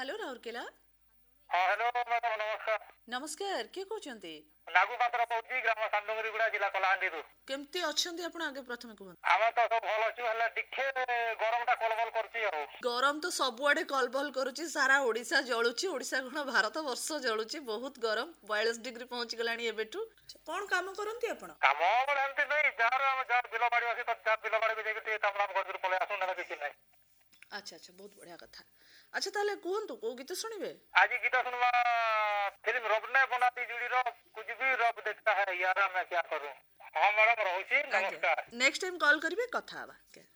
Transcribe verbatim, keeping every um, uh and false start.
Hello Rourkela. हाँ hello madam नमस्कार। नमस्कार, किए कहते? नागू पात्र कहूँ ग्राम सान्दुगुड़ा जिला कलाहांडी। केमती अच्छा आप आगे प्रथम कहते? आम तो सब भल अच्छु हेल्ला टिके गरम टा कलबल करछि। गरम तो सबुआडे कलबल करुच्ची, सारा ओडिशा जलुची। ओडिशा कौन भारत वर्ष जलुची, बहुत गरम, बयालीस डिग्री पहुंची गलानी एबेठू। कौन काम करंती आपण? काम एमती नहीं, जार जार बिल बाड़ी आसी जार बिल बाड़ी को जाके काम काम कर पळे आसु ना किछि नहीं। अच्छा अच्छा, बहुत बढ़िया कथा। अच्छा ताले कहंतु को गीत सुनिबे? आज गीत सुनवा फिल्म रब ने बनाती जुड़ी रो कुछ भी रब देखता है यारा मैं क्या करूं। हाँ मैडम रहुची, नमस्कार। नेक्स्ट टाइम कॉल करिवे, कथा हवा।